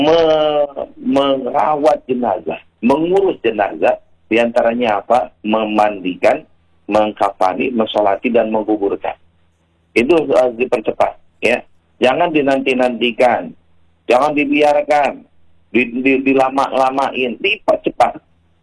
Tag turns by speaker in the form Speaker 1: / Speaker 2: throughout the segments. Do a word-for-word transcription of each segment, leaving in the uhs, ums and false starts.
Speaker 1: me- merawat jenazah, mengurus jenazah, diantaranya apa? Memandikan, mengkafani, mensolati, dan menguburkan. Itu harus dipercepat, ya. Jangan dinanti-nantikan, jangan dibiarkan, di, di, dilama-lamain, dipercepat,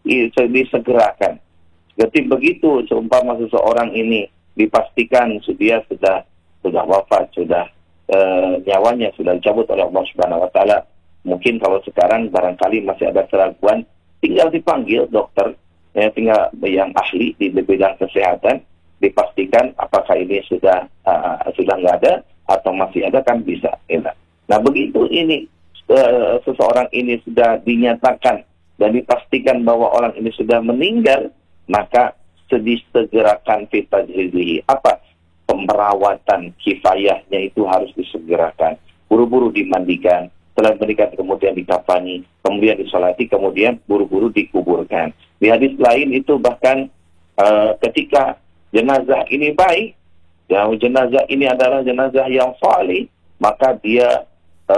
Speaker 1: disegerakan. Jadi begitu seumpama seseorang ini dipastikan dia sudah sudah wafat, sudah e, nyawanya sudah dicabut oleh Allah Subhanahu Wa Taala. Mungkin kalau sekarang barangkali masih ada keraguan, tinggal dipanggil dokter, ya, tinggal yang ahli di bidang kesehatan, dipastikan apakah ini sudah uh, sudah nggak ada atau masih ada, kan bisa. Ya. Nah begitu ini uh, seseorang ini sudah dinyatakan dan dipastikan bahwa orang ini sudah meninggal, maka disegerakan fitajhizihi. Apa? Pemerawatan kifayahnya itu harus disegerakan. Buru-buru dimandikan, setelah mandikan kemudian dikafani, kemudian disolati, kemudian buru-buru dikuburkan. Di hadis lain itu bahkan uh, ketika jenazah ini baik, ya, jenazah ini adalah jenazah yang salih, maka dia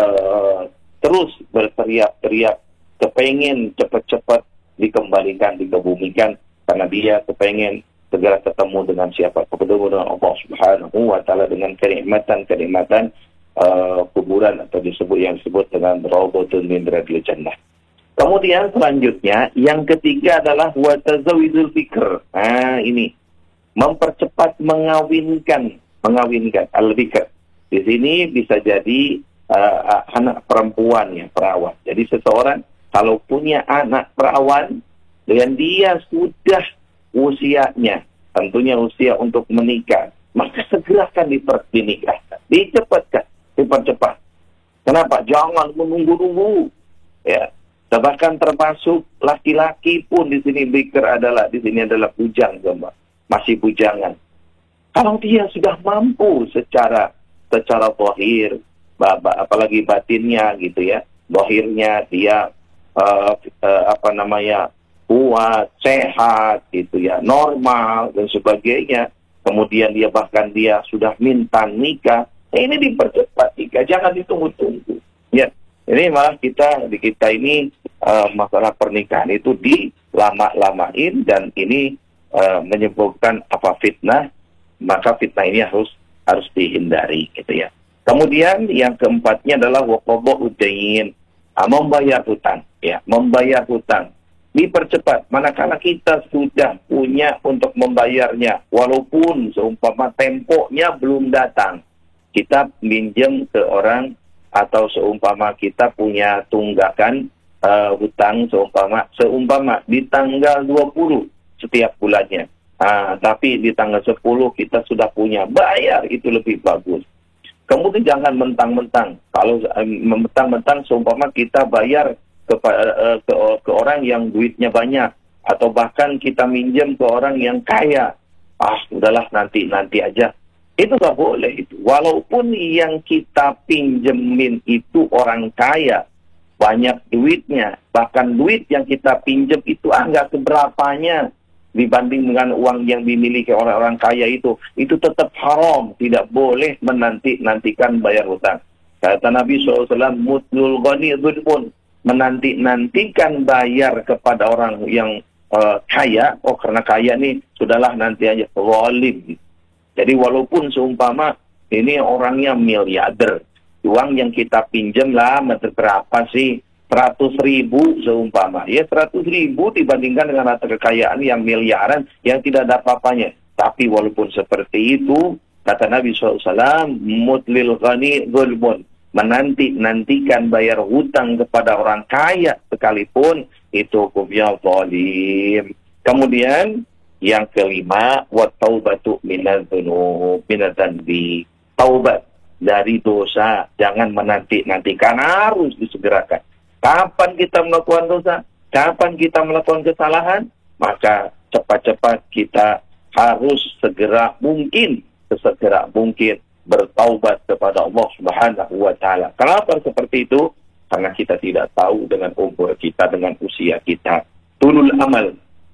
Speaker 1: uh, terus berteriak-teriak, kepengen cepat-cepat dikembalikan, dikebumikan, karena dia kepengen segera ketemu dengan siapa? Ketemu dengan Allah Subhanahu Wa Taala, dengan kenikmatan-kenikmatan uh, kuburan, atau disebut yang disebut dengan Raudhatun min Riyadil Jannah. Kemudian selanjutnya yang ketiga adalah wa tazawidul fikr. Nah, ini mempercepat mengawinkan, mengawinkan al-bikr. Di sini bisa jadi uh, anak perempuan yang perawan. Jadi seseorang kalau punya anak perawan dan dia sudah usianya, tentunya usia untuk menikah, maka segerakan dinikahkan, dicepatkan, dipercepat. Kenapa? Jangan menunggu-nunggu. Ya, bahkan termasuk laki-laki pun di sini bikr adalah di sini adalah bujang, Mbak. Masih bujangan. Kalau dia sudah mampu secara secara zahir, apalagi batinnya gitu ya, zahirnya dia uh, uh, apa namanya kuat, sehat gitu ya, normal dan sebagainya. Kemudian dia bahkan dia sudah minta nikah. Nah, ini dipercepat nikah, jangan ditunggu-tunggu. Ya, ini malah kita di kita ini uh, masalah pernikahan itu dilama-lamain, dan ini Uh, menyebabkan apa fitnah, maka fitnah ini harus harus dihindari gitu ya. Kemudian yang keempatnya adalah waqada'ud dain, ah, membayar hutang ya, membayar hutang dipercepat manakala kita sudah punya untuk membayarnya, walaupun seumpama temponya belum datang. Kita minjem ke orang, atau seumpama kita punya tunggakan uh, hutang seumpama seumpama di tanggal dua puluh setiap bulannya. Ah, tapi di tanggal sepuluh kita sudah punya, bayar, itu lebih bagus. Kemudian jangan mentang-mentang. Kalau eh, mentang-mentang seumpama kita bayar ke, eh, ke, ke orang yang duitnya banyak, atau bahkan kita minjem ke orang yang kaya. Ah, udahlah nanti-nanti aja. Itu nggak boleh itu. Walaupun yang kita pinjemin itu orang kaya, banyak duitnya, bahkan duit yang kita pinjem itu ah nggak seberapanya dibanding dengan uang yang dimiliki orang-orang kaya itu, itu tetap haram, tidak boleh menanti-nantikan bayar hutang. Kata Nabi shallallahu alaihi wasallam, mutlul ghani dzulmun, menanti-nantikan bayar kepada orang yang uh, kaya, oh karena kaya nih, sudahlah nanti aja, zalim. Jadi walaupun seumpama ini orangnya miliarder, uang yang kita pinjam lah, berapa sih? seratus ribu seumpama. Ya seratus ribu dibandingkan dengan harta kekayaan yang miliaran yang tidak ada apa-apanya. Tapi walaupun seperti itu, kata Nabi shallallahu alaihi wasallam, mutlil ghani dzulmun, menanti-nantikan bayar hutang kepada orang kaya sekalipun, itu hukumnya zalim. Kemudian yang kelima, wa taubatu minadz-dzunub, minadz-dzanbi. Taubat dari dosa, jangan menanti-nantikan, harus disegerakan. Kapan kita melakukan dosa, kapan kita melakukan kesalahan, maka cepat-cepat kita harus segera mungkin, sesegera mungkin bertaubat kepada Allah Subhanahu Wa Taala. Kenapa seperti itu? Karena kita tidak tahu dengan umur kita, dengan usia kita. Tulul amal.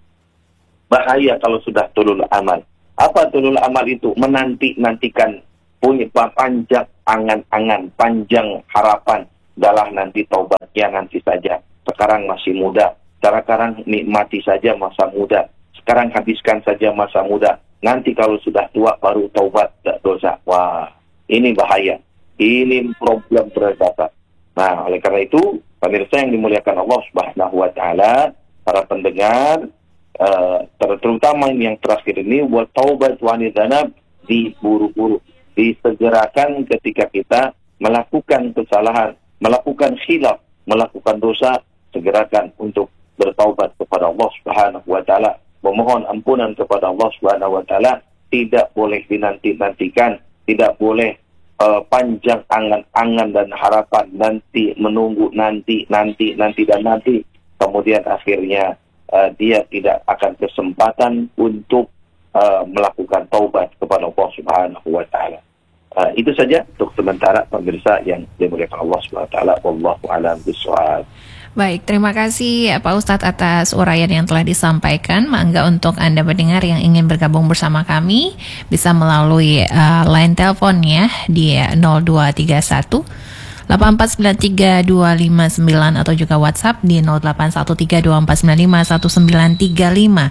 Speaker 1: Bahaya kalau sudah tulul amal. Apa tulul amal itu? Menanti-nantikan, punya panjang angan-angan, panjang harapan, Dalah nanti taubatnya nanti saja. Sekarang masih muda. Sekarang nikmati saja masa muda. Sekarang habiskan saja masa muda. Nanti kalau sudah tua baru taubat dosa. Wah, ini bahaya. Ini problem berat. Nah, oleh karena itu, pemirsa yang dimuliakan Allah Subhanahu wa taala, para pendengar, uh, terutama yang terakhir ini, wa taubat wa nidanab, diburu-buru, disegerakan ketika kita melakukan kesalahan, melakukan khilaf, melakukan dosa, segerakan untuk bertaubat kepada Allah Subhanahu wa taala, memohon ampunan kepada Allah Subhanahu wa taala, tidak boleh dinanti-nantikan, tidak boleh Uh, panjang angan-angan dan harapan nanti, menunggu nanti, nanti, nanti, dan nanti. Kemudian akhirnya uh, dia tidak akan kesempatan untuk uh, melakukan taubat kepada Allah Subhanahu wa taala. Uh, itu saja untuk sementara pemirsa yang dimuliakan Allah Subhanahu wa taala. Wallahu a'lam bishawab.
Speaker 2: Baik, terima kasih Pak Ustadz atas uraian yang telah disampaikan. Mangga untuk Anda pendengar yang ingin bergabung bersama kami bisa melalui uh, line teleponnya di nol dua tiga satu delapan empat sembilan tiga dua lima sembilan atau juga WhatsApp di nol delapan satu tiga dua empat sembilan lima satu sembilan tiga lima.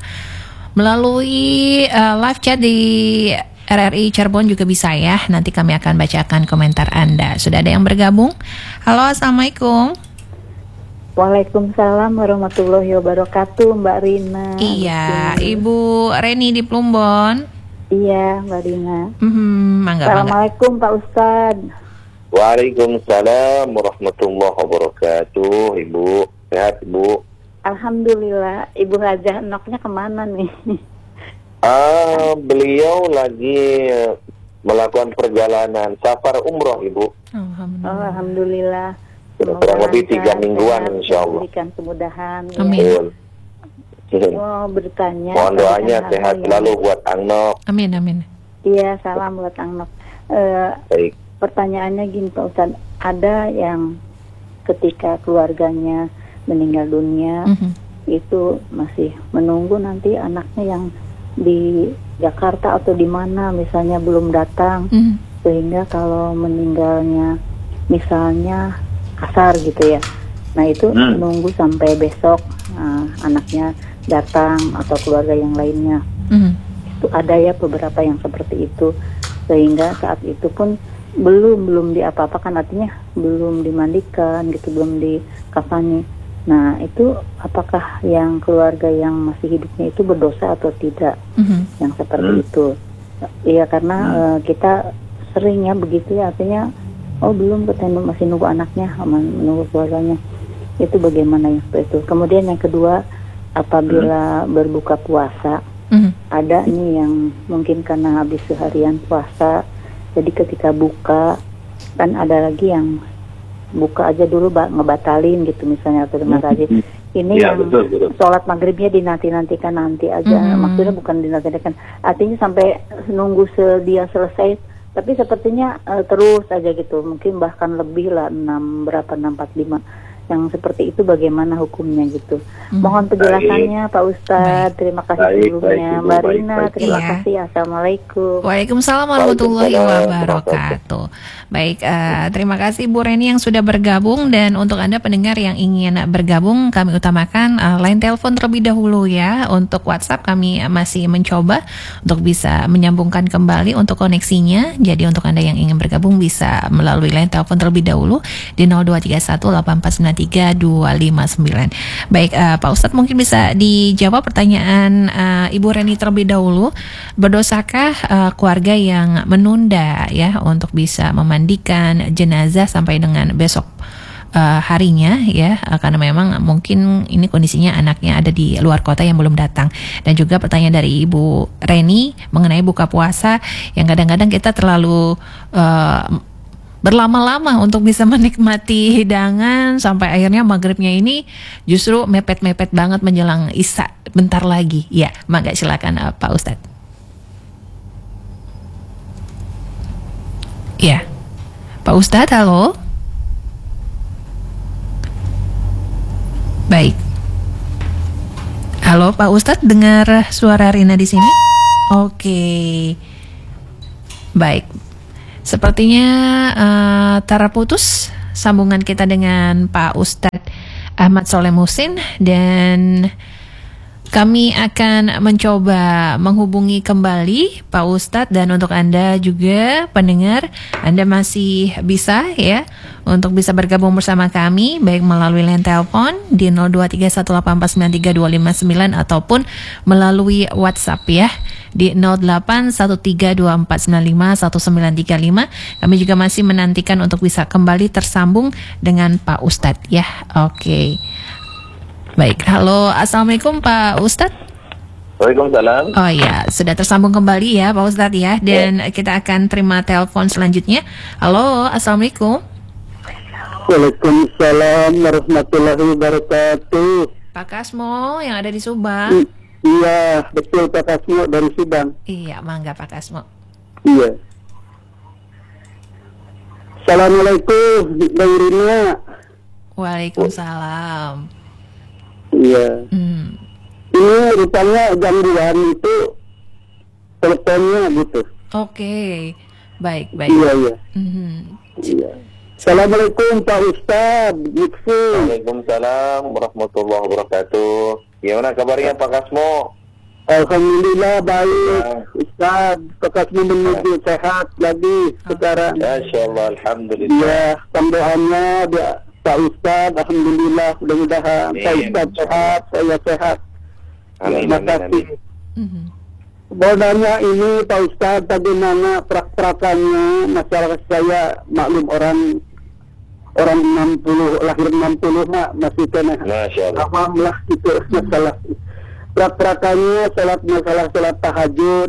Speaker 2: Melalui uh, live chat di R R I Cirebon juga bisa ya. Nanti kami akan bacakan komentar Anda. Sudah ada yang bergabung? Halo, Assalamualaikum.
Speaker 3: Waalaikumsalam warahmatullahi wabarakatuh, Mbak Rina.
Speaker 2: Iya, Ibu Reni di Plumbon.
Speaker 3: Iya, Mbak Rina.
Speaker 2: Mm-hmm, mangga,
Speaker 3: Assalamualaikum, mangga. Pak Ustadz.
Speaker 1: Waalaikumsalam warahmatullahi wabarakatuh, Ibu. Sehat, Ibu?
Speaker 3: Alhamdulillah. Ibu Raja Enoknya kemana nih?
Speaker 1: Ah, beliau lagi melakukan perjalanan safar umroh, Ibu.
Speaker 3: Alhamdulillah. Oh, Alhamdulillah.
Speaker 1: Kurang lebih tiga mingguan, insya Allah.
Speaker 3: Berikan kemudahan.
Speaker 2: Amin.
Speaker 3: Ya. Mau bertanya.
Speaker 1: Mohon doanya sehat selalu ya. Buat Angnok.
Speaker 2: Amin, amin.
Speaker 3: Iya, salam buat Angnok. Uh, Baik. Pertanyaannya gini Pak Ustadz, ada yang ketika keluarganya meninggal dunia, mm-hmm. itu masih menunggu nanti anaknya yang di Jakarta atau di mana misalnya belum datang, mm-hmm. sehingga kalau meninggalnya misalnya asar gitu ya. Nah itu hmm. menunggu sampai besok uh, anaknya datang atau keluarga yang lainnya. Hmm. Itu ada ya beberapa yang seperti itu, sehingga saat itu pun belum belum diapa-apakan, artinya belum dimandikan gitu, belum dikafani. Nah itu apakah yang keluarga yang masih hidupnya itu berdosa atau tidak? Hmm. Yang seperti hmm. itu. Iya karena hmm. uh, kita sering ya begitu ya, artinya oh belum, ketemu masih nunggu anaknya, menunggu keluarganya. Itu bagaimana ya itu. Kemudian yang kedua, apabila mm. berbuka puasa, mm. ada nih yang mungkin karena habis seharian puasa, jadi ketika buka kan ada lagi yang buka aja dulu bak ngebatalin gitu misalnya atau dengan rajin. Ini ya, yang betul, betul. Sholat maghribnya dinanti-nantikan nanti aja, mm. maksudnya bukan dinanti-nantikan, artinya sampai nunggu se- dia selesai. Tapi sepertinya uh, terus aja gitu, mungkin bahkan lebih lah, enam berapa, enam empat lima. Yang seperti itu bagaimana hukumnya gitu. Hmm. Mohon penjelasannya baik. Pak Ustadz. Baik. Terima kasih baik, sebelumnya. Baik, Mbak Rina, terima iya. kasih. Assalamualaikum.
Speaker 2: Waalaikumsalam warahmatullahi wabarakatuh. Baik, uh, terima kasih Bu Reni yang sudah bergabung. Dan untuk Anda pendengar yang ingin bergabung, kami utamakan uh, line telepon terlebih dahulu ya. Untuk WhatsApp kami masih mencoba untuk bisa menyambungkan kembali untuk koneksinya. Jadi untuk Anda yang ingin bergabung bisa melalui line telepon terlebih dahulu di nol dua tiga satu delapan empat sembilan tiga dua lima sembilan. Baik, uh, Pak Ustadz mungkin bisa dijawab pertanyaan uh, Ibu Reni terlebih dahulu. Berdosakah uh, keluarga yang menunda ya untuk bisa memandikan jenazah sampai dengan besok uh, harinya ya, uh, karena memang mungkin ini kondisinya anaknya ada di luar kota yang belum datang. Dan juga pertanyaan dari Ibu Reni mengenai buka puasa yang kadang-kadang kita terlalu uh, berlama-lama untuk bisa menikmati hidangan sampai akhirnya maghribnya ini justru mepet-mepet banget menjelang isya bentar lagi. Ya, mangga silakan uh, Pak Ustadz. Ya, Pak Ustadz, halo. Baik. Halo Pak Ustadz, dengar suara Rina di sini? Oke. Baik. Sepertinya uh, terputus sambungan kita dengan Pak Ustadz Ahmad Soleh Muhsin, dan kami akan mencoba menghubungi kembali Pak Ustadz. Dan untuk Anda juga pendengar, Anda masih bisa ya untuk bisa bergabung bersama kami, baik melalui line telepon di nol dua tiga satu delapan empat sembilan tiga dua lima sembilan ataupun melalui WhatsApp ya di nol delapan satu tiga dua empat sembilan lima satu sembilan tiga lima. Kami juga masih menantikan untuk bisa kembali tersambung dengan Pak Ustadz ya. Oke. Baik, halo, assalamualaikum Pak Ustadz.
Speaker 1: Waalaikumsalam.
Speaker 2: Oh ya, sudah tersambung kembali ya Pak Ustadz ya, dan ya. Kita akan terima telepon selanjutnya. Halo, assalamualaikum.
Speaker 4: Waalaikumsalam warahmatullahi wabarakatuh.
Speaker 2: Pak Kasmo yang ada di Subang.
Speaker 4: I- iya, betul Pak Kasmo dari Subang.
Speaker 2: Iya, mangga Pak Kasmo.
Speaker 4: Iya. Assalamualaikum, Bang Rina.
Speaker 2: Waalaikumsalam.
Speaker 4: Iya.
Speaker 2: Hmm.
Speaker 4: Ini rupanya gangguan itu teleponnya gitu.
Speaker 2: Oke, baik baik.
Speaker 4: Iya iya.
Speaker 2: Mm-hmm.
Speaker 4: Iya. Assalamualaikum Pak Ustadz.
Speaker 1: Waalaikumsalam warahmatullahi wabarakatuh. Gimana kabarnya Pak Kasmo?
Speaker 4: Alhamdulillah baik. Ustadz, Pak Kasmo menuju sehat lagi sekarang.
Speaker 1: Masyaallah, alhamdulillah.
Speaker 4: Iya, tambahannya dia Pak Ustadz, alhamdulillah, mudah-mudahan Pak Ustadz sehat, saya sehat.
Speaker 1: Amin,
Speaker 4: Terima
Speaker 1: amin,
Speaker 4: kasih.
Speaker 2: Mm-hmm.
Speaker 4: Sebenarnya ini Pak Ustadz, bagaimana prak-prakannya masyarakat saya, maklum orang orang enam puluh, lahir enam puluh mak masih kena awam lah itu masalah. Prak-prakannya salat masalah salat tahajud,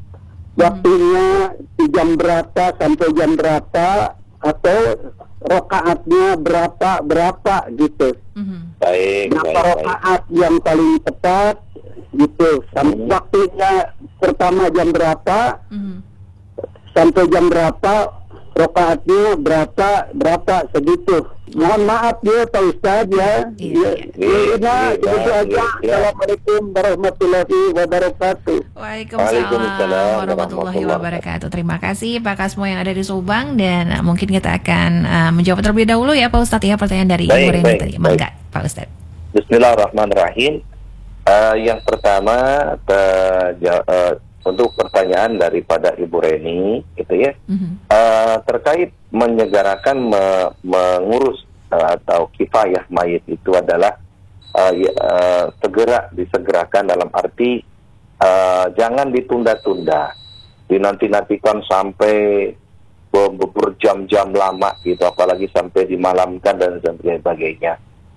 Speaker 4: waktunya di jam berapa sampai jam berapa, atau rokaatnya berapa berapa gitu.
Speaker 2: Mm-hmm.
Speaker 1: Baik,
Speaker 4: Berapa
Speaker 1: baik,
Speaker 4: rokaat yang paling tepat gitu. Sam-
Speaker 1: Hmm.
Speaker 4: Waktunya pertama jam berapa
Speaker 2: Mm-hmm.
Speaker 4: sampai jam berapa, rokaatnya berapa berapa segitu. Mohon maaf ya Pak Ustadz ya.
Speaker 2: Iya,
Speaker 4: Ya,
Speaker 1: iya.
Speaker 4: ya,
Speaker 1: Iya,
Speaker 4: itu
Speaker 1: iya,
Speaker 4: aja.
Speaker 1: iya.
Speaker 4: Assalamualaikum warahmatullahi wabarakatuh.
Speaker 2: Waalaikumsalam
Speaker 1: Waalaikumsalam
Speaker 2: warahmatullahi wabarakatuh. Terima kasih Pak Kasmo yang ada di Subang, dan uh, mungkin kita akan uh, menjawab terlebih dahulu ya Pak Ustadz ya pertanyaan dari
Speaker 1: Baik,
Speaker 2: Ibu Reni
Speaker 1: baik,
Speaker 2: tadi.
Speaker 1: baik.
Speaker 2: Mangga Pak Ustadz.
Speaker 1: Bismillahirrahmanirrahim. Uh, yang pertama te- ja- uh, untuk pertanyaan daripada Ibu Reni, gitu ya,
Speaker 2: Mm-hmm.
Speaker 1: uh, terkait menyegerakan me- mengurus uh, atau kifayah mayit itu adalah uh, ya, uh, segera disegerakan dalam arti uh, jangan ditunda-tunda, dinanti-nantikan sampai ber- berjam-jam lama gitu, apalagi sampai dimalamkan dan sebagainya.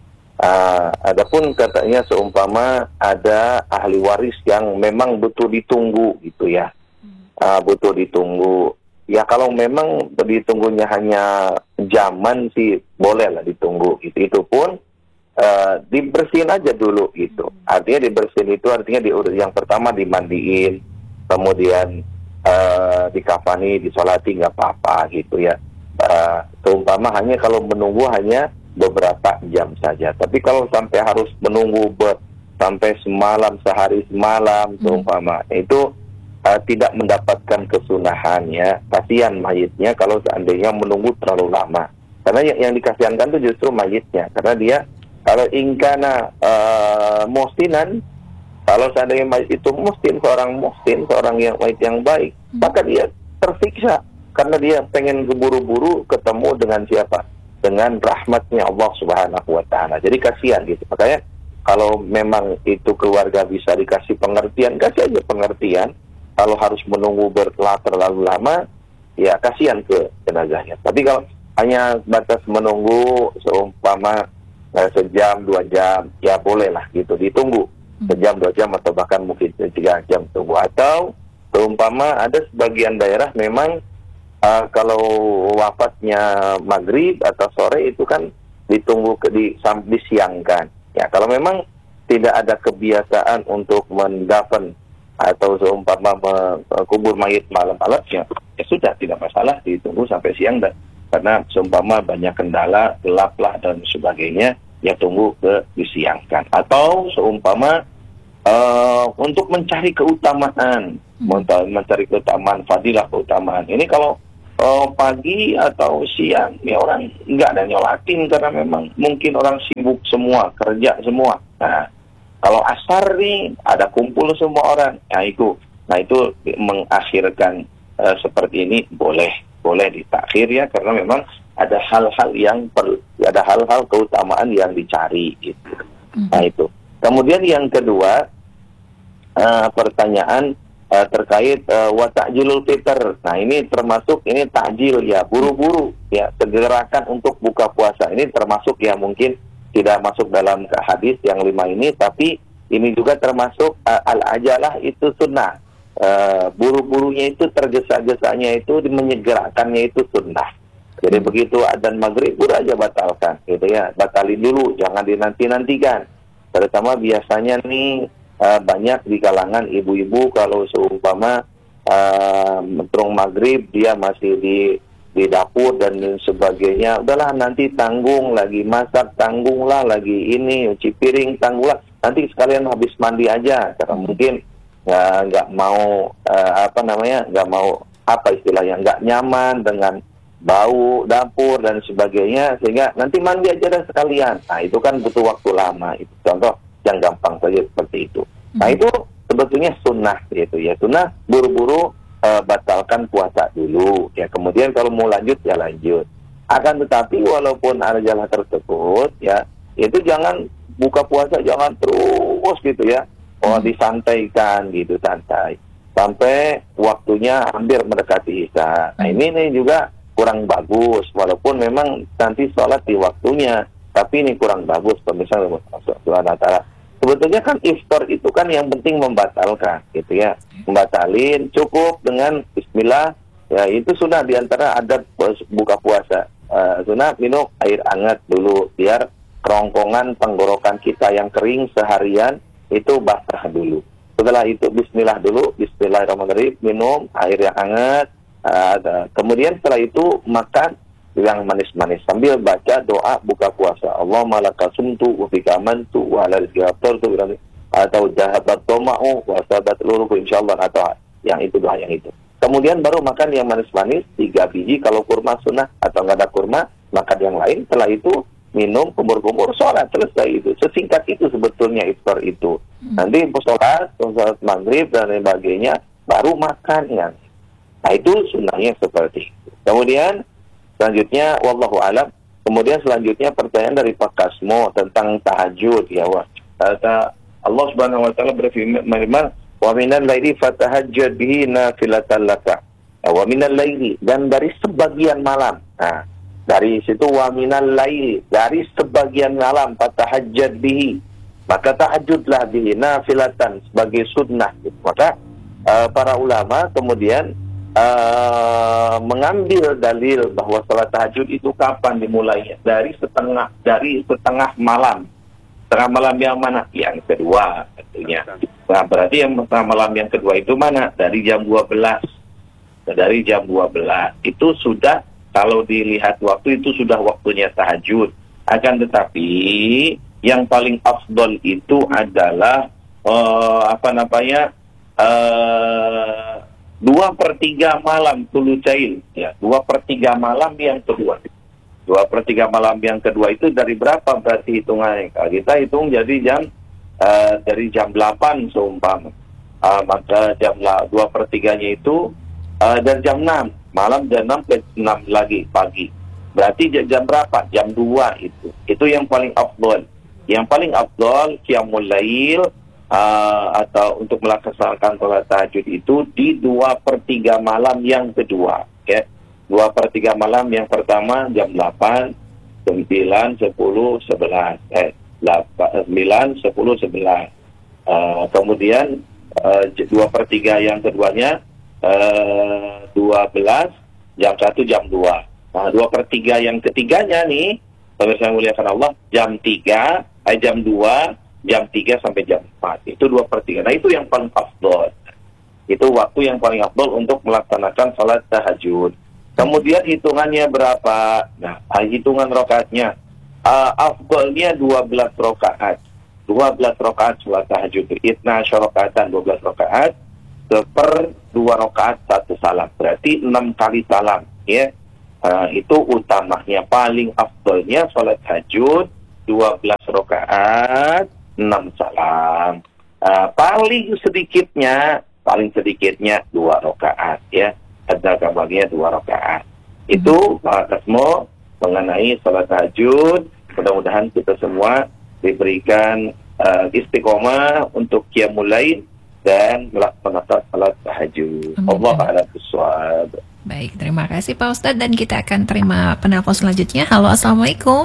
Speaker 1: Uh, adapun katanya seumpama ada ahli waris yang memang betul ditunggu gitu ya, uh, betul ditunggu. Ya kalau memang ditunggunya hanya zaman sih bolehlah ditunggu gitu. Itu pun uh, dibersihin aja dulu gitu. Artinya dibersihin itu artinya diurus, yang pertama dimandiin, kemudian uh, dikafani, disolati, nggak apa-apa gitu ya. Uh, seumpama hanya kalau menunggu hanya beberapa jam saja. Tapi kalau sampai harus menunggu ber, sampai semalam, sehari semalam, seumpama itu uh, tidak mendapatkan kesunahan ya. Kasihan mayitnya kalau seandainya menunggu terlalu lama. Karena yang, yang dikasihankan itu justru mayitnya. Karena dia kalau ingkana uh, muhsinan, kalau seandainya mayit itu muhsin, seorang muhsin, seorang yang mayit yang baik, maka dia tersiksa karena dia pengen buru-buru ketemu dengan siapa? Dengan rahmatnya Allah Subhanahu wa Ta'ala. Jadi kasihan gitu. Makanya kalau memang itu keluarga bisa dikasih pengertian, kasih aja pengertian. Kalau harus menunggu bertelah terlalu lama, ya kasihan ke jenazahnya. Tapi kalau hanya batas menunggu seumpama eh, sejam, dua jam, ya bolehlah gitu ditunggu. Sejam, dua jam, atau bahkan mungkin tiga jam tunggu. Atau seumpama ada sebagian daerah memang Uh, kalau wafatnya maghrib atau sore itu kan ditunggu ke di, sam, disiangkan. Ya kalau memang tidak ada kebiasaan untuk mendafen atau seumpama kubur mayit malam-malam, ya, ya sudah tidak masalah ditunggu sampai siang, dan karena seumpama banyak kendala, gelap lah dan sebagainya, ya tunggu ke disiangkan. Atau seumpama uh, untuk mencari keutamaan, hmm. mencari keutamaan, fadilah keutamaan. Ini kalau oh, pagi atau siang, ya orang nggak ada nyolatin karena memang mungkin orang sibuk semua, kerja semua. Nah, kalau asar nih ada kumpul semua orang, nah itu, nah itu mengakhirkan uh, seperti ini boleh, boleh ditakhir ya, karena memang ada hal-hal yang per, ada hal-hal keutamaan yang dicari gitu. Nah itu. Kemudian yang kedua uh, pertanyaan uh, terkait uh, wa ta'jilul fitr. Nah ini termasuk ini takjil ya, buru-buru ya, segerakan untuk buka puasa. Ini termasuk ya, mungkin tidak masuk dalam hadis yang lima ini, tapi ini juga termasuk uh, al-ajalah itu sunnah. Uh, buru-burunya itu, tergesa-gesanya itu, menyegerakannya itu sunnah. Jadi begitu adzan maghrib udah aja batalkan, gitu ya, batalin dulu, jangan dinanti-nantikan. Terutama biasanya nih uh, banyak di kalangan ibu-ibu kalau seumpama uh, menterung maghrib dia masih di di dapur dan sebagainya, udahlah nanti tanggung, lagi masak tanggunglah, lagi ini cuci piring tanggunglah, nanti sekalian habis mandi aja, karena mungkin nggak uh, mau uh, apa namanya nggak mau apa istilahnya nggak nyaman dengan bau dapur dan sebagainya, sehingga nanti mandi aja dah sekalian. Nah itu kan butuh waktu lama. Itu contoh yang gampang saja seperti itu. Nah itu sebetulnya sunnah gitu ya, sunnah buru-buru Uh, batalkan puasa dulu ya, kemudian kalau mau lanjut ya lanjut. Akan tetapi walaupun ada jalan tersebut ya, itu jangan buka puasa jangan terus gitu ya, oh disantaikan gitu, santai sampai waktunya hampir mendekati isya. Nah ini nih juga kurang bagus, walaupun memang nanti sholat di waktunya, tapi ini kurang bagus pemirsa subhanahu wa ta'ala. Sebetulnya kan iftar itu kan yang penting membatalkan gitu ya, membatalin cukup dengan bismillah ya, itu sunnah diantara adab buka puasa. Uh, sunnah minum air hangat dulu biar kerongkongan tenggorokan kita yang kering seharian itu basah dulu. Setelah itu bismillah dulu, bismillahirrahmanirrahim, minum air yang hangat. Uh, kemudian setelah itu makan yang manis-manis sambil baca doa buka puasa. Allahumma laka sumtu wa bika amantu wa ala rizqika aftartu atau jahabat toma'u wa sabat luruku insyaallah, atau yang itu, doa yang itu. Kemudian baru makan yang manis-manis tiga biji kalau kurma sunnah, atau nggak ada kurma makan yang lain. Setelah itu minum, kumur-kumur, sholat, selesai. Itu sesingkat itu sebetulnya iftar itu. Nanti sholat, sholat maghrib dan sebagainya baru makan ya. Nah itu sunnahnya seperti itu. Kemudian selanjutnya, wallahu alam. Kemudian selanjutnya pertanyaan dari Pak Kasmo tentang tahajud ya. Wah, kata Allah Subhanahu wa taala berfirman, "Wa minal laili fatahajjad bihi nafilatan laka." Wa minal laili, dan dari sebagian malam. Nah, dari situ wa minal laili, dari sebagian malam fatahajjad bihi. Maka tahajudlah bihi nafilatan sebagai sunnah. Maka uh, para ulama kemudian Uh, mengambil dalil bahwa salat tahajud itu kapan dimulainya, dari setengah dari setengah malam. Setengah malam yang mana? Yang kedua tentunya. Nah berarti yang setengah malam yang kedua itu mana? Dari jam dua belas. Dari jam dua belas itu sudah, kalau dilihat waktu itu sudah waktunya tahajud. Akan tetapi yang paling afdol itu adalah uh, apa namanya uh, dua per tiga malam tulucail ya, dua per tiga malam yang kedua. Dua per tiga malam yang kedua itu dari berapa berarti hitungannya? Kalau kita hitung jadi jam uh, dari jam delapan seumpama, uh, maka jam dua per tiganya itu uh, dari jam enam malam, jam enam ke enam lagi pagi. Berarti jam berapa? Jam dua itu. Itu yang paling afdol. Yang paling afdol qiyamul lail Uh, atau untuk melaksanakan sholat tahajud itu di dua per tiga malam yang kedua, ya. Dua per tiga malam yang pertama jam delapan, sembilan, sepuluh, sebelas, eh, sembilan, sepuluh, sebelas. Uh, kemudian uh, dua per tiga yang keduanya uh, dua belas, jam satu, jam dua. Nah, dua per tiga yang ketiganya nih, pemirsa yang muliakan Allah, jam tiga, eh, jam dua, jam tiga sampai jam empat, itu dua per tiga. Nah itu yang paling afdol, itu waktu yang paling afdol untuk melaksanakan salat tahajud. Kemudian hitungannya berapa? Nah, hitungan rakaatnya uh, afdolnya dua belas rakaat, dua belas rakaat salat tahajud. Itna syarokatan, dua belas rakaat per dua rakaat satu salam, berarti enam kali salam. ya. Uh, itu utamanya, paling afdolnya sholat tahajud dua belas rakaat, enam salam. Uh, paling sedikitnya, paling sedikitnya dua rakaat ya. Ada kabarnya dua rakaat. Itu Pak Kasmo mengenai sholat tahajud. Mudah-mudahan kita semua diberikan uh, istiqomah untuk qiyamul lail dan melaksanakan salat tahajud. Allah a'lam bishawab.
Speaker 2: Baik, terima kasih Pak Ustadz, dan kita akan terima penelpon selanjutnya. Halo, assalamualaikum.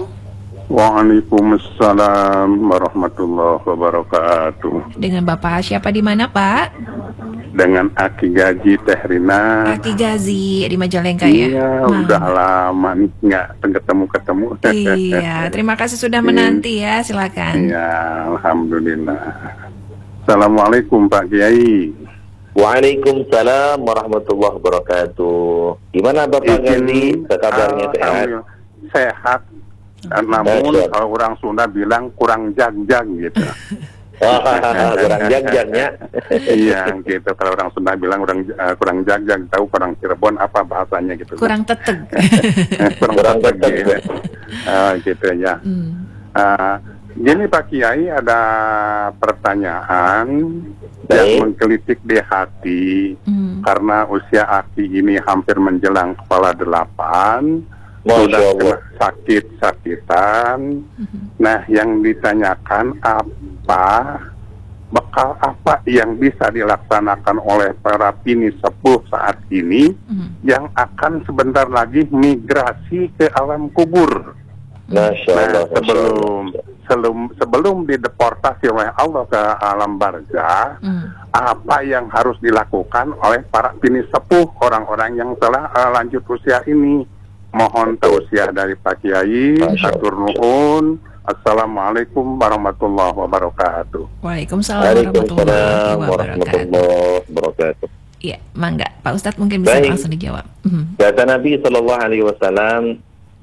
Speaker 5: Waalaikumsalam warahmatullahi wabarakatuh.
Speaker 2: Dengan Bapak siapa di mana Pak?
Speaker 5: Dengan Aki Gazi Teh Rina.
Speaker 2: Aki Gazi di Majalengka ya?
Speaker 5: Iya, nah, udah lama nih nggak ketemu-ketemu.
Speaker 2: Iya, terima kasih sudah menanti ya, silakan.
Speaker 5: Iya, alhamdulillah. Assalamualaikum Pak Kiai.
Speaker 1: Waalaikumsalam warahmatullahi wabarakatuh. Gimana Bapak Gazi? Kabarnya sehat?
Speaker 5: Sehat. Namun kalau orang Sunda bilang kurang jag-jag gitu.
Speaker 1: Oh, kurang jag-jagnya.
Speaker 5: Iya gitu. Kalau orang Sunda bilang kurang uh, kurang jag-jag, tahu kurang Cirebon apa bahasanya gitu.
Speaker 2: Kurang teteg.
Speaker 5: kurang, kurang teteg. Gitu. Uh, gitu ya. Hmm. Uh, Gini Pak Kiai, ada pertanyaan Baik. yang menggelitik di hati hmm. karena usia Aki ini hampir menjelang kepala delapan, sudah kena sakit-sakitan. Hmm. Nah, yang ditanyakan apa bekal apa yang bisa dilaksanakan oleh para pini sepuh saat ini hmm. yang akan sebentar lagi migrasi ke alam kubur. Nah, sebelum sebelum sebelum dideportasi oleh Allah ke alam barzah, hmm. apa yang harus dilakukan oleh para pini sepuh, orang-orang yang telah uh, lanjut usia ini? Mohon tausiah dari Pak Kiai. Atur nuhun. Assalamualaikum warahmatullahi wabarakatuh.
Speaker 2: Waalaikumsalam warahmatullahi wabarakatuh. Iya, mangga Pak Ustadz mungkin bisa Baik. langsung dijawab. Hmm.
Speaker 1: Kata Nabi Shallallahu Alaihi Wasallam,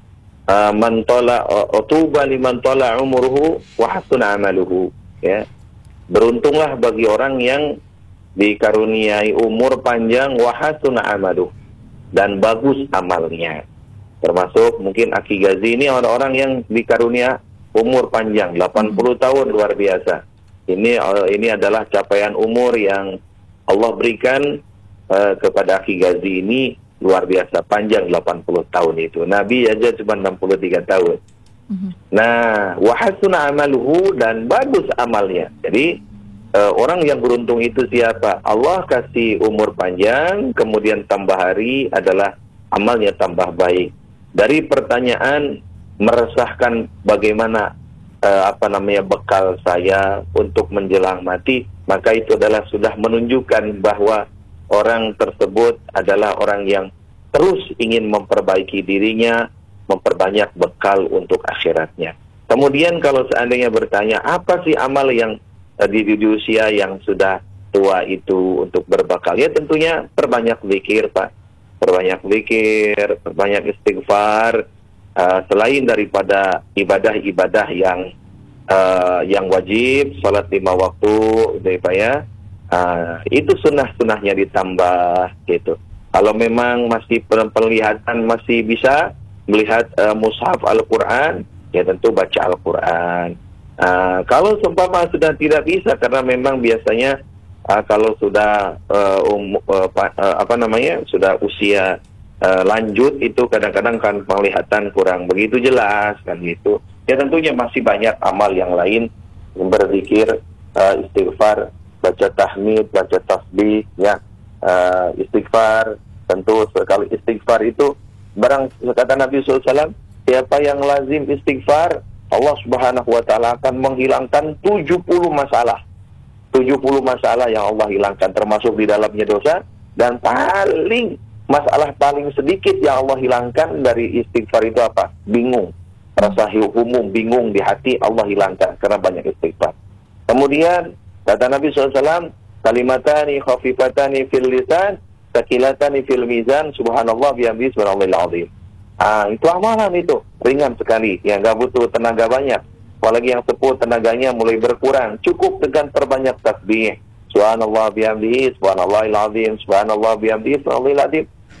Speaker 1: Uh, man tola otuba liman tola umurhu wa hasuna amaluhu, ya. Beruntunglah bagi orang yang dikaruniai umur panjang wa hasuna amaluhu, dan bagus amalnya. Termasuk mungkin Aki Gazi ini orang-orang yang dikarunia umur panjang delapan puluh tahun, luar biasa. Ini uh, ini adalah capaian umur yang Allah berikan uh, kepada Aki Gazi ini. Luar biasa, panjang delapan puluh tahun itu. Nabi aja cuma enam puluh tiga tahun. Mm-hmm. Nah, wa hasuna amaluhu, dan bagus amalnya. Jadi, uh, orang yang beruntung itu siapa? Allah kasih umur panjang, kemudian tambah hari adalah amalnya tambah baik. Dari pertanyaan meresahkan bagaimana uh, apa namanya bekal saya untuk menjelang mati, maka itu adalah sudah menunjukkan bahwa orang tersebut adalah orang yang terus ingin memperbaiki dirinya, memperbanyak bekal untuk akhiratnya. Kemudian kalau seandainya bertanya, apa sih amal yang uh, di, di usia yang sudah tua itu untuk berbakal? Ya tentunya perbanyak zikir, Pak. Perbanyak zikir, perbanyak istighfar, uh, selain daripada ibadah-ibadah yang uh, yang wajib, salat lima waktu, gitu Pak ya. Uh, itu sunnah-sunnahnya ditambah gitu. Kalau memang masih penglihatan masih bisa melihat uh, mushaf Al-Quran, ya tentu baca Al-Quran. Uh, kalau seumpama sudah tidak bisa karena memang biasanya uh, kalau sudah uh, um, uh, uh, apa namanya sudah usia uh, lanjut itu kadang-kadang kan penglihatan kurang begitu jelas kan gitu. Ya tentunya masih banyak amal yang lain, berzikir, uh, istighfar, baca tahmid, baca tasbih, ya, uh, istighfar. Tentu sekali istighfar itu, barang kata Nabi shallallahu alaihi wasallam, siapa yang lazim istighfar, Allah subhanahu wa ta'ala akan menghilangkan tujuh puluh masalah. tujuh puluh masalah yang Allah hilangkan, termasuk di dalamnya dosa. Dan paling, masalah paling sedikit yang Allah hilangkan dari istighfar itu apa? Bingung. Rasa umum, bingung di hati, Allah hilangkan karena banyak istighfar. Kemudian kata Nabi shallallahu alaihi wasallam, kalimatani khafifatani fil lisan, sakilatani fil mizan, subhanallah bihamdihi subhanallahil azim. Ah, itu amalan itu, ringan sekali, ya nggak butuh tenaga banyak. Apalagi yang sepuh tenaganya mulai berkurang, cukup dengan perbanyak tasbih. Subhanallah bihamdihi subhanallahil azim, subhanallah bihamdihi subhanallahil azim.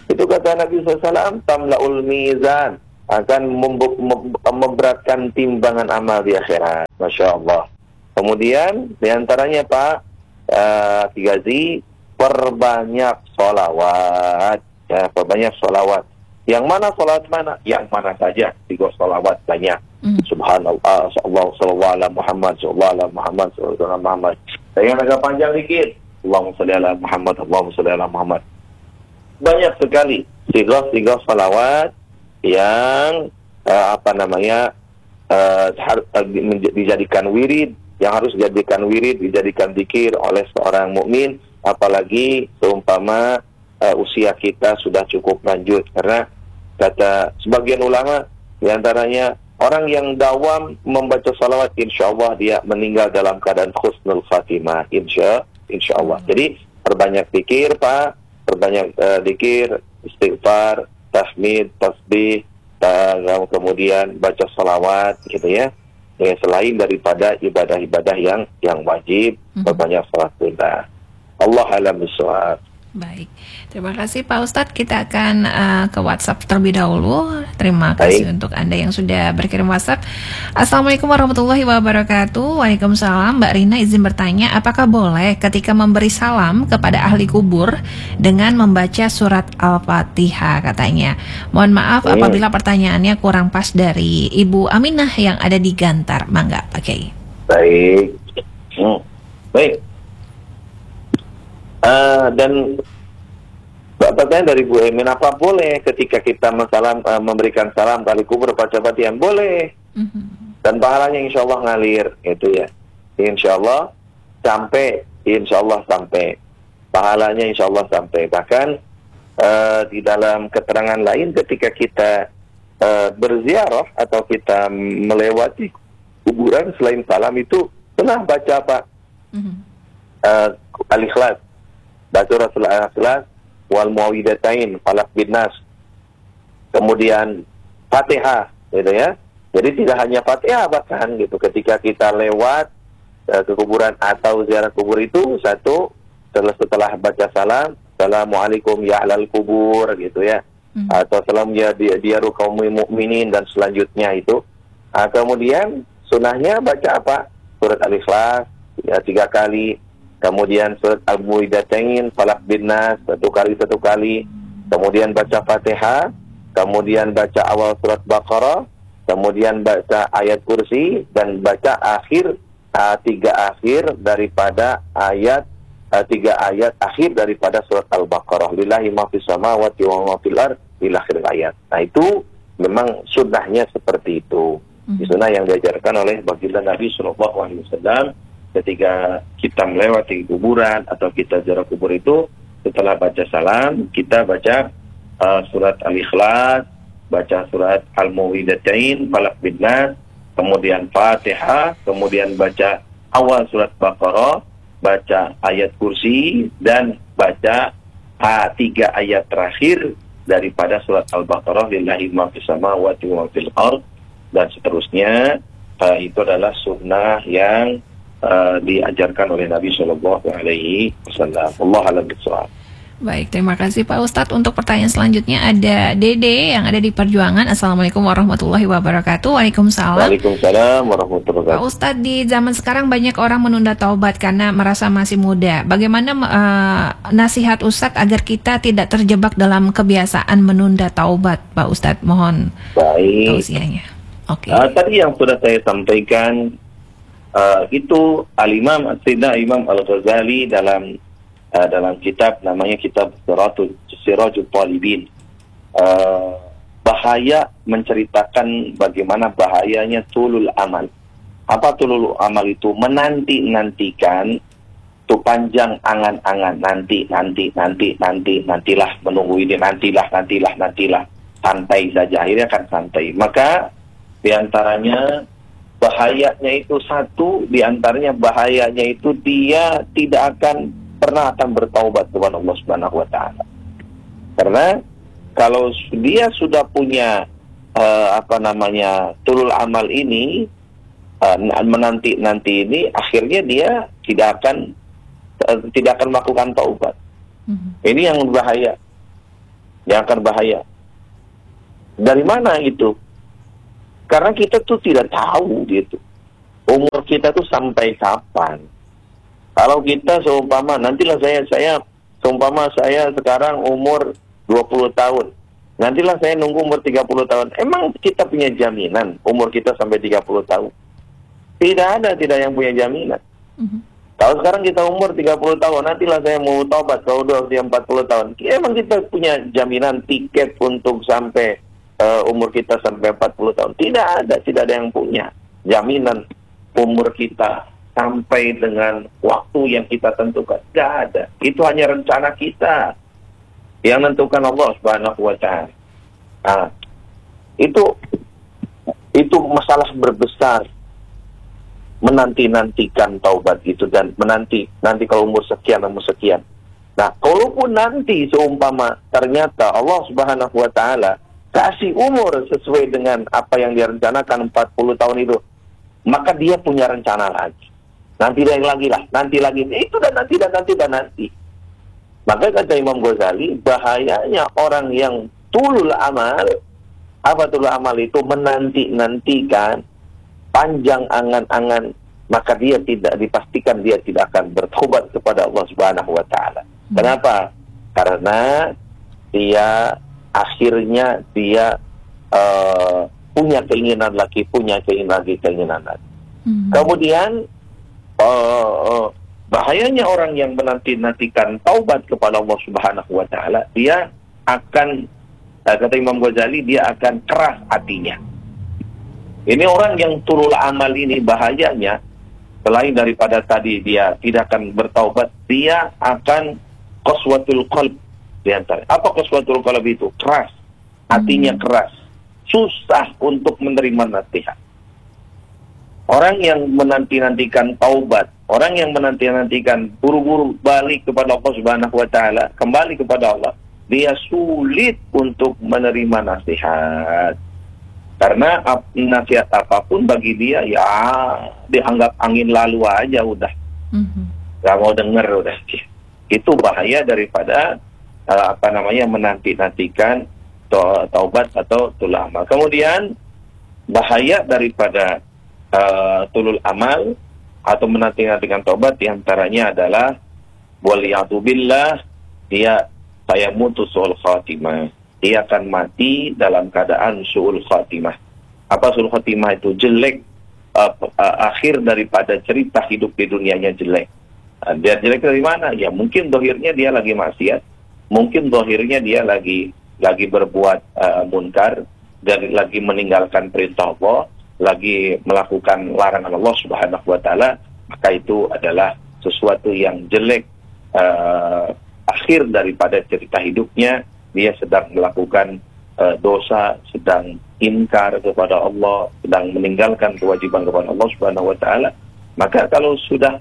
Speaker 1: Itu kata Nabi shallallahu alaihi wasallam, tamla'ul mizan, akan mem- mem- memberatkan timbangan amal di akhirat. Masya Allah. Kemudian diantaranya Pak uh, Kigazi, perbanyak sholawat. Ya, perbanyak sholawat. Yang mana sholawat mana? Yang mana saja. Tiga sholawat banyak. Mm. Subhanallah, sallallahu ala Muhammad, sallallahu ala Muhammad, sallallahu ala Muhammad. Dengan agak panjang dikit. Allahumma sholli ala Muhammad, Allahumma sholli ala Muhammad. Banyak sekali tiga-tiga sholawat yang uh, apa namanya uh, dijadikan wirid, yang harus dijadikan wirid, dijadikan zikir oleh seorang mukmin, apalagi seumpama uh, usia kita sudah cukup lanjut. Karena kata sebagian ulama, diantaranya orang yang dawam membaca salawat, insya Allah dia meninggal dalam keadaan khusnul khatimah, insya insya Allah. Jadi perbanyak zikir Pak, perbanyak uh, zikir, istighfar, tahmid, tasbih, uh, kemudian baca salawat, gitu ya. Ya, selain daripada ibadah-ibadah yang yang wajib, mm-hmm. perbanyak salat sunnah. Allah a'lam bishawab.
Speaker 2: Baik, terima kasih Pak Ustadz. Kita akan uh, ke WhatsApp terlebih dahulu. Terima kasih Baik. Untuk Anda yang sudah berkirim WhatsApp. Assalamualaikum warahmatullahi wabarakatuh. Waalaikumsalam. Mbak Rina izin bertanya, apakah boleh ketika memberi salam kepada ahli kubur dengan membaca surat Al-Fatihah katanya? Mohon maaf hmm. apabila pertanyaannya kurang pas dari Ibu Aminah yang ada di Gantar. Mangga, Pak Kiai.
Speaker 1: Baik. Hmm. Baik. Uh, dan pertanyaan dari Bu Emin, apa boleh ketika kita mensalam, uh, memberikan salam kali kubur baca Fatihah? Boleh. Mm-hmm. Dan pahalanya insya Allah ngalir, itu ya. Insya Allah sampai, insya Allah sampai. Pahalanya insya Allah sampai. Bahkan uh, di dalam keterangan lain ketika kita uh, berziarah atau kita melewati kuburan selain salam itu pernah baca apa? Mm-hmm. Uh, Al-Ikhlas. Baca Rasulullah Al-Ikhlas wal muawwidatain falaq bin nas. Kemudian Fatihah, gitu ya. Jadi tidak hanya Fatihah, bahkan gitu ketika kita lewat uh, ke kuburan atau ziarah kubur itu, satu setelah, setelah baca salam, assalamualaikum ya ahlal kubur, gitu ya. Hmm. Atau salam ya diaru kaum mukminin dan selanjutnya itu. Nah, kemudian sunahnya baca apa? Surat Al-Ikhlas ya tiga kali. Kemudian surat Al-Muawwidatain, Falaq bin Nas satu kali satu kali. Kemudian baca Fatihah, kemudian baca awal surat Baqarah, kemudian baca ayat kursi dan baca akhir uh, tiga akhir daripada ayat uh, tiga ayat akhir daripada surat Al-Baqarah. Lillahi ma fis samawati wa ma fil ardh ila akhir ayat. Nah, itu memang sunnahnya seperti itu. Mm-hmm. Sunnah yang diajarkan oleh baginda Nabi sallallahu alaihi wasallam. Ketika kita melewati kuburan atau kita ziarah kubur itu, setelah baca salam, kita baca uh, surat Al-Ikhlas, baca surat Al-Muawwidatain, Falaq bin Nas, kemudian Fatihah, kemudian baca awal surat Baqarah, baca ayat kursi, dan baca uh, tiga ayat terakhir daripada surat Al-Baqarah, lillahi ma fis samawati wa ma fil ardh, dan seterusnya. Uh, itu adalah sunnah yang Uh, diajarkan oleh Nabi Shallallahu Alaihi Wasallam. Allah a'lam bishawab.
Speaker 2: Baik, terima kasih Pak Ustadz. Untuk pertanyaan selanjutnya ada Dede yang ada di Perjuangan. Assalamualaikum warahmatullahi wabarakatuh. Waalaikumsalam.
Speaker 1: Waalaikumsalam warahmatullahi wabarakatuh.
Speaker 2: Pak Ustadz, di zaman sekarang banyak orang menunda taubat karena merasa masih muda. Bagaimana uh, nasihat Ustadz agar kita tidak terjebak dalam kebiasaan menunda taubat, Pak Ustadz? Mohon tausiahnya. Oke. Okay.
Speaker 1: Uh, tadi yang sudah saya sampaikan. Uh, itu Al-Imam As-Sayyidina Imam Al-Ghazali dalam uh, dalam kitab namanya kitab Sirajul Talibin, uh, bahaya menceritakan bagaimana bahayanya tulul amal. Apa tulul amal itu? Menanti-nantikan, tuh panjang angan-angan, nanti, nanti, nanti, nanti, nantilah, menunggu ini, nantilah, nantilah, nantilah, santai saja, akhirnya kan santai. Maka diantaranya bahayanya itu satu, diantaranya bahayanya itu dia tidak akan pernah akan bertaubat kepada Allah Subhanahu Wa Taala. Karena kalau dia sudah punya uh, apa namanya tulul amal ini, uh, menanti nanti ini, akhirnya dia tidak akan uh, tidak akan melakukan taubat. Mm-hmm. Ini yang berbahaya. yang akan bahaya. Dari mana itu? Karena kita tuh tidak tahu gitu. Umur kita tuh sampai kapan? Kalau kita seumpama, nantilah saya, saya seumpama saya sekarang umur dua puluh tahun. Nantilah saya nunggu umur tiga puluh tahun. Emang kita punya jaminan umur kita sampai tiga puluh tahun? Tidak ada, tidak yang punya jaminan. Mm-hmm. Kalau sekarang kita umur tiga puluh tahun, nantilah saya mau taubat kalau udah usia empat puluh tahun. Emang kita punya jaminan tiket untuk sampai uh, umur kita sampai empat puluh tahun? Tidak ada, tidak ada yang punya jaminan umur kita sampai dengan waktu yang kita tentukan. Tidak ada. Itu hanya rencana kita yang menentukan Allah Subhanahu wa Ta'ala. Nah, itu itu masalah berbesar. Menanti-nantikan taubat itu dan menanti nanti kalau umur sekian umur sekian. Nah, kalaupun nanti seumpama ternyata Allah Subhanahu wa Ta'ala kasih umur sesuai dengan apa yang direncanakan empat puluh tahun itu, maka dia punya rencana lagi. Nanti dan lagi lah, nanti lagi. Itu dan nanti dan nanti dan nanti. Maka kata Imam Ghazali, bahayanya orang yang tulul amal, apa tulul amal itu menanti-nantikan, panjang angan-angan, maka dia tidak dipastikan dia tidak akan bertobat kepada Allah Subhanahu wa Ta'ala. Hmm. Kenapa? Karena dia akhirnya dia uh, punya keinginan lagi, punya keinginan lagi, keinginan lagi. Hmm. Kemudian uh, uh, bahayanya orang yang menanti-nantikan taubat kepada Allah Subhanahu wa Ta'ala, dia akan, uh, kata Imam Ghazali, dia akan keras hatinya. Ini orang yang tulul amal ini bahayanya, selain daripada tadi dia tidak akan bertaubat, dia akan qaswatul qalb diantara. Apa qaswatul qalb itu? Keras, hatinya keras, susah untuk menerima nasihat. Orang yang menanti-nantikan taubat, orang yang menanti-nantikan buru-buru balik kepada Allah Subhanahu wa Ta'ala, kembali kepada Allah, dia sulit untuk menerima nasihat. Karena nasihat apapun bagi dia, ya dianggap angin lalu aja udah. Mm-hmm. Gak mau denger udah. Itu bahaya daripada uh, apa namanya menanti-nantikan taubat atau tulul amal. Kemudian bahaya daripada uh, tulul amal atau menanti-nantikan taubat diantaranya adalah waliyatubillah, dia saya mutus su'ul khatimah. Dia akan mati dalam keadaan su'ul khatimah. Apa su'ul khatimah itu? Jelek, uh, uh, akhir daripada cerita hidup di dunianya jelek. Uh, dia jelek dari mana? Ya mungkin dohirnya dia lagi maksiat, mungkin dohirnya dia lagi lagi berbuat uh, munkar, dan lagi meninggalkan perintah Allah, lagi melakukan larangan Allah Subhanahu wa Ta'ala, maka itu adalah sesuatu yang jelek. Uh, akhir daripada cerita hidupnya, dia sedang melakukan uh, dosa, sedang inkar kepada Allah, sedang meninggalkan kewajiban kepada Allah Subhanahu wa Ta'ala. Maka kalau sudah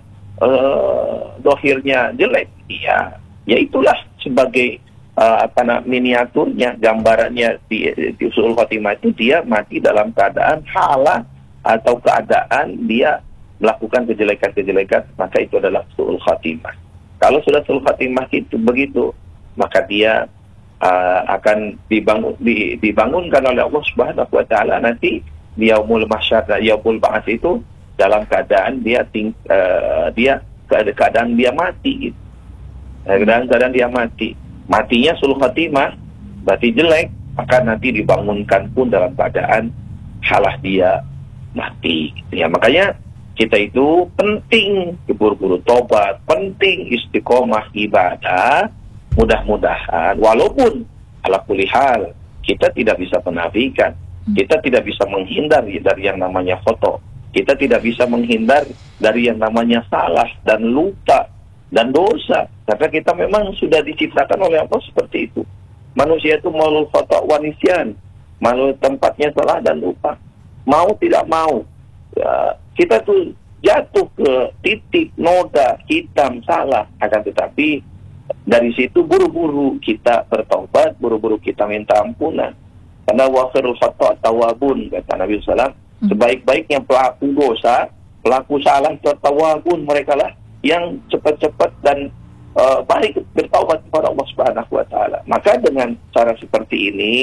Speaker 1: uh, dohirnya jelek, ya, ya itulah sebagai uh, apa namanya miniaturnya, gambarannya di, di su'ul khatimah itu, dia mati dalam keadaan halah atau keadaan dia melakukan kejelekan-kejelekan, maka itu adalah su'ul khatimah. Kalau sudah su'ul khatimah itu begitu, maka dia Uh, akan dibangun, di, dibangunkan oleh Allah Subhanahu wa Ta'ala nanti di yaumul mahsyar, yaumul ba'ats itu dalam keadaan dia ting, uh, dia keadaan dia mati gitu. Keadaan keadaan dia mati. Matinya sul khatimah, berarti jelek, maka nanti dibangunkan pun dalam keadaan halah dia mati gitu ya. Makanya kita itu penting buru-buru tobat, penting istiqomah ibadah. Mudah-mudahan, walaupun ala kulli hal kita tidak bisa menafikan, kita tidak bisa menghindar dari yang namanya foto, kita tidak bisa menghindar dari yang namanya salah dan lupa dan dosa, karena kita memang sudah diciptakan oleh Allah seperti itu. Manusia itu malu foto wanisian, malu tempatnya salah dan lupa, mau tidak mau ya, kita tuh jatuh ke titik noda hitam salah, akan tetapi dari situ buru-buru kita bertaubat, buru-buru kita minta ampunan. Karena wa khairul khata' tawabun, kata Nabi sallallahu alaihi wasallam, sebaik-baiknya pelaku dosa, pelaku salah itu tawabun, mereka lah yang cepat-cepat dan uh, baik bertaubat kepada Allah Subhanahu wa taala. Maka dengan cara seperti ini,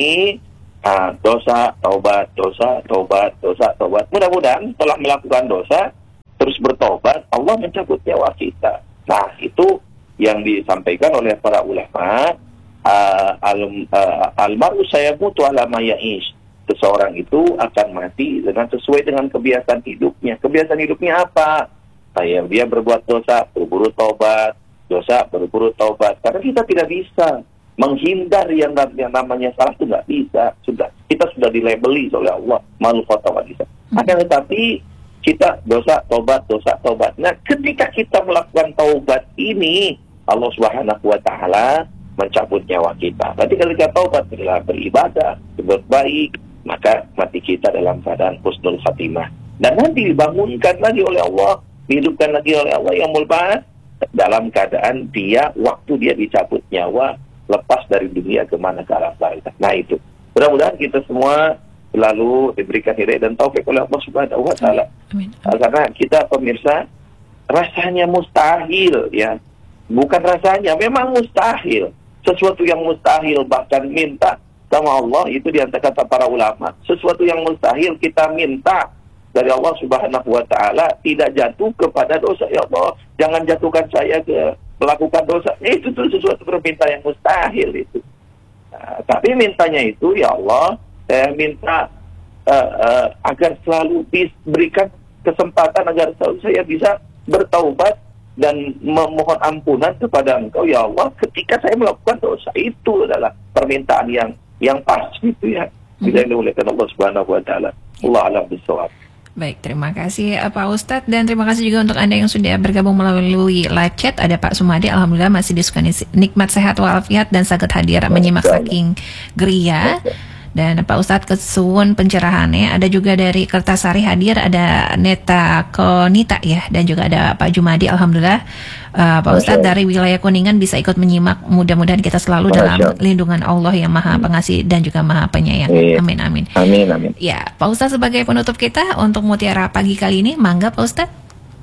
Speaker 1: uh, dosa, taubat, dosa, taubat, dosa, taubat. Mudah-mudahan setelah melakukan dosa terus bertaubat, Allah mencabut nyawa kita. Nah, itu yang disampaikan oleh para ulama, uh, al, uh, al-mar'u sayamutu ala ma ya'ish. Seseorang itu akan mati dengan sesuai dengan kebiasaan hidupnya. Kebiasaan hidupnya apa? Saya dia berbuat dosa, berburu taubat, dosa, berburu taubat. Karena kita tidak bisa menghindar yang, yang namanya salah itu nggak bisa. Sudah kita sudah dilabeli oleh Allah malu khotawat bisa. Akan tetapi kita dosa, taubat, dosa, taubat. Nah, ketika kita melakukan taubat ini, Allah Subhanahu wa taala mencabut nyawa kita. Berarti kalau kita taubat adalah beribadah, berbuat baik, maka mati kita dalam keadaan husnul khatimah. Dan nanti dibangunkan lagi oleh Allah, dihidupkan lagi oleh Allah yang mulia dalam keadaan dia, waktu dia dicabut nyawa, lepas dari dunia kemana ke alam barzakh. Nah itu, mudah-mudahan kita semua selalu diberikan hidayah dan taufik oleh Allah Subhanahu wa taala. Karena kita pemirsa, rasanya mustahil ya. Bukan rasanya, memang mustahil. Sesuatu yang mustahil bahkan minta sama Allah, itu di antara kata para ulama. Sesuatu yang mustahil kita minta dari Allah Subhanahu wa taala tidak jatuh kepada dosa. Ya Allah, jangan jatuhkan saya ke melakukan dosa. Itu tuh sesuatu permintaan yang mustahil itu. Nah, tapi mintanya itu, ya Allah, saya minta uh, uh, agar selalu diberikan kesempatan agar selalu saya bisa bertaubat dan memohon ampunan kepada Engkau, ya Allah, ketika saya melakukan dosa. Itu adalah permintaan yang yang pas gitu ya. Tidak dimuliakan Allah Subhanahu wa taala. Allah a'lam bishawab.
Speaker 2: Baik, terima kasih Pak Ustadz, dan terima kasih juga untuk Anda yang sudah bergabung melalui live chat. Ada Pak Sumadi, alhamdulillah masih disukani nikmat sehat walafiat dan saged hadir menyimak saking geria. Dan Pak Ustadz kesuwun pencerahannya. Ada juga dari Kertasari hadir, ada Neta Konita ya, dan juga ada Pak Jumadi, alhamdulillah. Uh, Pak Ustadz dari wilayah Kuningan bisa ikut menyimak. Mudah-mudahan kita selalu dalam lindungan Allah yang Maha Pengasih dan juga Maha Penyayang. Amin amin.
Speaker 1: Amin amin.
Speaker 2: Ya, Pak Ustadz sebagai penutup kita untuk Mutiara Pagi kali ini, mangga Pak Ustadz.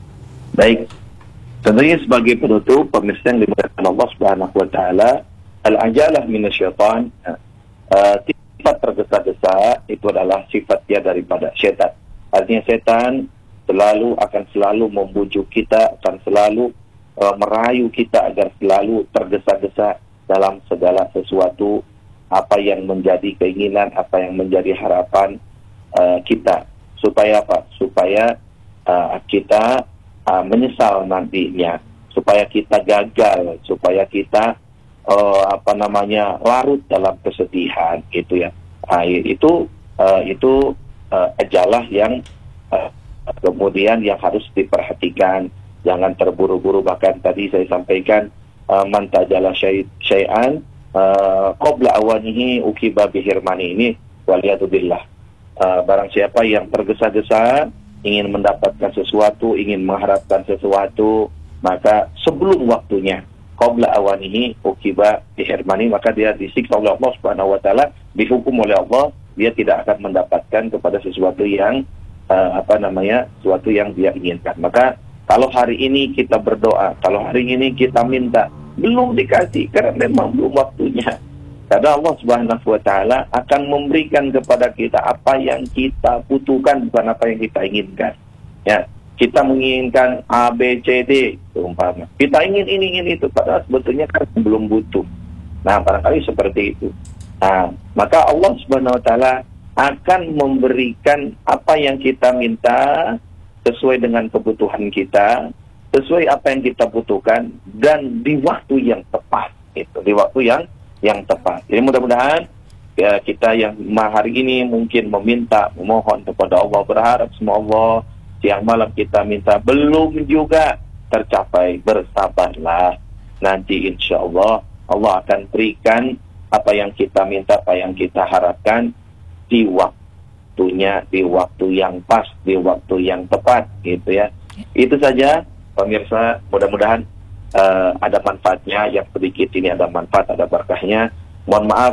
Speaker 1: Baik. Tentunya sebagai penutup, pemirsa yang dimuliakan Allah Subhanahu wa taala, al-ajalah minasyaitan. Uh, sifat tergesa-gesa itu adalah sifat dia daripada setan. Artinya setan selalu akan selalu membujuk kita, akan selalu uh, merayu kita agar selalu tergesa-gesa dalam segala sesuatu, apa yang menjadi keinginan, apa yang menjadi harapan uh, kita. Supaya apa? Supaya uh, kita uh, menyesal nantinya, supaya kita gagal, supaya kita Uh, apa namanya larut dalam kesedihan gitu ya. Nah, itu uh, itu uh, ajalah yang uh, kemudian yang harus diperhatikan. Jangan terburu-buru. Bahkan tadi saya sampaikan uh, man tajala syai'an uh, qabla awanihi ukiba bihirmani ini waliyatubillah. Uh, barang siapa yang tergesa-gesa ingin mendapatkan sesuatu, ingin mengharapkan sesuatu, maka sebelum waktunya, qabla awanihi ukiba bihirmani, maka dia disiksa oleh Allah Subhanahu wa taala, dihukum oleh Allah, dia tidak akan mendapatkan kepada sesuatu yang uh, apa namanya, sesuatu yang dia inginkan. Maka kalau hari ini kita berdoa, kalau hari ini kita minta, belum dikasih karena memang belum waktunya. Karena Allah Subhanahu wa taala akan memberikan kepada kita apa yang kita butuhkan, bukan apa yang kita inginkan. Ya. Kita menginginkan A, B, C, D, umpama. Kita ingin ini, ingin itu, padahal sebetulnya kan belum butuh. Nah, barangkali seperti itu. Nah, maka Allah Subhanahu wa taala akan memberikan apa yang kita minta sesuai dengan kebutuhan kita, sesuai apa yang kita butuhkan, dan di waktu yang tepat. Itu, di waktu yang yang tepat. Jadi mudah-mudahan ya, kita yang hari ini mungkin meminta, memohon kepada Allah, berharap semua Allah siang malam kita minta belum juga tercapai, bersabarlah. Nanti insya Allah Allah akan berikan apa yang kita minta, apa yang kita harapkan di waktunya, di waktu yang pas, di waktu yang tepat, gitu ya. Itu saja pemirsa, mudah-mudahan uh, ada manfaatnya. Yang sedikit ini ada manfaat, ada berkahnya. Mohon maaf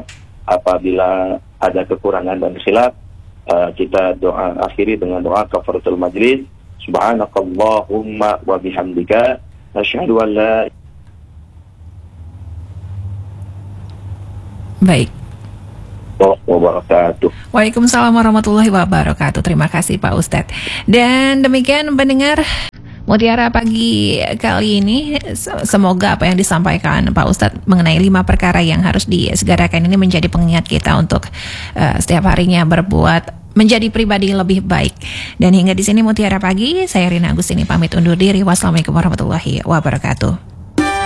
Speaker 1: apabila ada kekurangan dan khilaf. Uh, kita doa akhiri dengan doa kafaratul majlis. Subhanakallahumma wa bihamdika asyhadu an la
Speaker 2: Baik.
Speaker 1: Wabarakatuh.
Speaker 2: Waalaikumsalam warahmatullahi wabarakatuh. Terima kasih Pak Ustadz. Dan demikian pendengar Mutiara Pagi kali ini, semoga apa yang disampaikan Pak Ustadz mengenai lima perkara yang harus disegerakan ini menjadi pengingat kita untuk uh, setiap harinya berbuat menjadi pribadi lebih baik. Dan hingga di sini Mutiara Pagi, saya Rina Agustini pamit undur diri. Wassalamualaikum warahmatullahi wabarakatuh.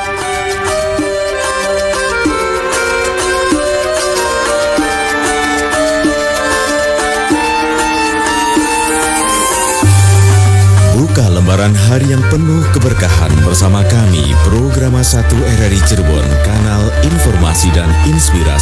Speaker 6: Buka lembaran hari yang penuh keberkahan bersama kami, Programa satu R R I Cirebon, kanal informasi dan inspirasi.